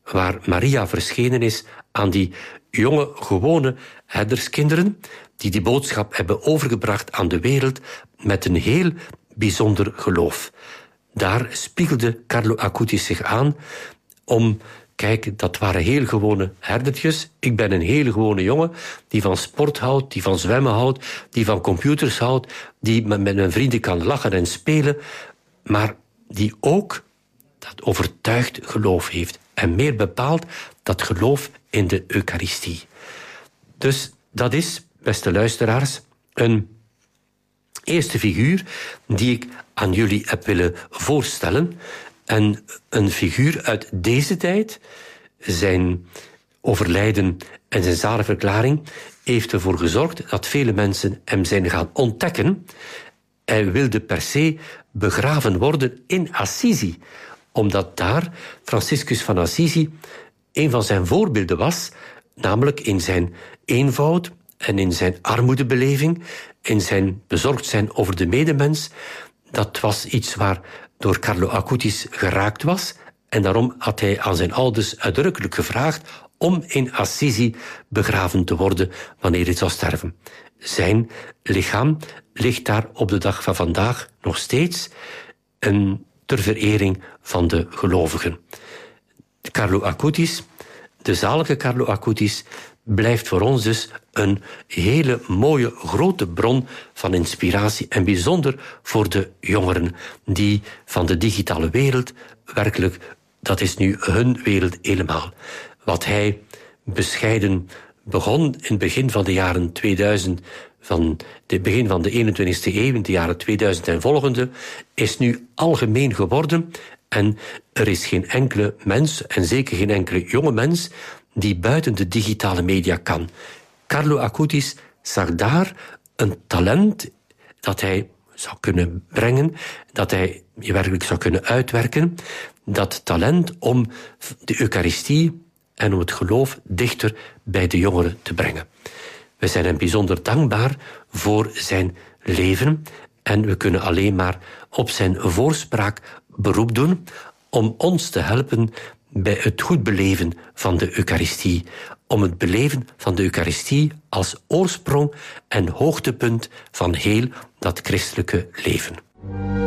waar Maria verschenen is aan die jonge, gewone herderskinderen die die boodschap hebben overgebracht aan de wereld met een heel bijzonder geloof. Daar spiegelde Carlo Acutis zich aan om... Kijk, dat waren heel gewone herdertjes. Ik ben een heel gewone jongen die van sport houdt, die van zwemmen houdt, die van computers houdt, die met mijn vrienden kan lachen en spelen, maar die ook dat overtuigd geloof heeft. En meer bepaald dat geloof in de Eucharistie. Dus dat is, beste luisteraars, een eerste figuur die ik aan jullie heb willen voorstellen. En een figuur uit deze tijd, zijn overlijden en zijn zaligverklaring, heeft ervoor gezorgd dat vele mensen hem zijn gaan ontdekken. Hij wilde per se begraven worden in Assisi, omdat daar Franciscus van Assisi een van zijn voorbeelden was, namelijk in zijn eenvoud en in zijn armoedebeleving, in zijn bezorgd zijn over de medemens. Dat was iets waar door Carlo Acutis geraakt was. En daarom had hij aan zijn ouders uitdrukkelijk gevraagd om in Assisi begraven te worden wanneer hij zou sterven. Zijn lichaam ligt daar op de dag van vandaag nog steeds ter verering van de gelovigen. Carlo Acutis, de zalige Carlo Acutis, blijft voor ons dus een hele mooie grote bron van inspiratie en bijzonder voor de jongeren die van de digitale wereld werkelijk, dat is nu hun wereld helemaal. Wat hij bescheiden begon in het begin van de jaren 2000, van het begin van de 21e eeuw, in de jaren 2000 en volgende, is nu algemeen geworden en er is geen enkele mens, en zeker geen enkele jonge mens, die buiten de digitale media kan. Carlo Acutis zag daar een talent dat hij zou kunnen brengen, dat hij werkelijk zou kunnen uitwerken, dat talent om de Eucharistie en om het geloof dichter bij de jongeren te brengen. We zijn hem bijzonder dankbaar voor zijn leven en we kunnen alleen maar op zijn voorspraak beroep doen om ons te helpen bij het goed beleven van de Eucharistie. Om het beleven van de Eucharistie als oorsprong en hoogtepunt van heel dat christelijke leven.